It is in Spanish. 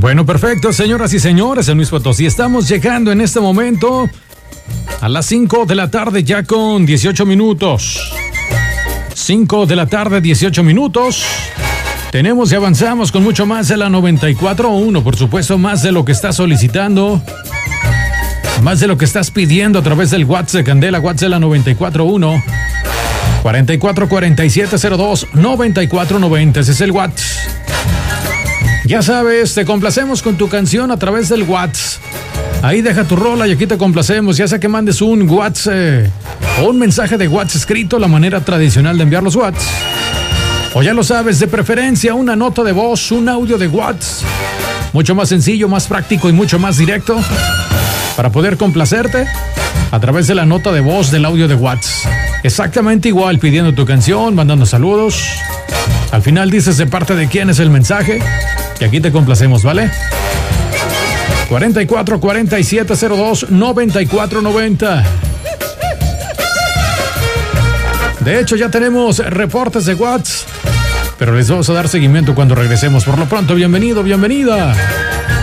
Bueno, perfecto, señoras y señores, en Luis Potosí estamos llegando en este momento a las 5 de la tarde ya con 18 minutos. 5 de la tarde, 18 minutos. Tenemos y avanzamos con mucho más de la 94.1, por supuesto, más de lo que estás solicitando, más de lo que estás pidiendo a través del WhatsApp de Candela, WhatsApp de la 94.1, 444702-9490, ese es el WhatsApp. Ya sabes, te complacemos con tu canción a través del WhatsApp. Ahí deja tu rola y aquí te complacemos, ya sea que mandes un WhatsApp o un mensaje de WhatsApp escrito, la manera tradicional de enviar los WhatsApp. O ya lo sabes, de preferencia una nota de voz, un audio de WhatsApp. Mucho más sencillo, más práctico y mucho más directo para poder complacerte a través de la nota de voz del audio de WhatsApp. Exactamente igual, pidiendo tu canción, mandando saludos. Al final dices de parte de quién es el mensaje y aquí te complacemos, ¿vale? 444702-9490. De hecho, ya tenemos reportes de WhatsApp, pero les vamos a dar seguimiento cuando regresemos. Por lo pronto, bienvenido, bienvenida.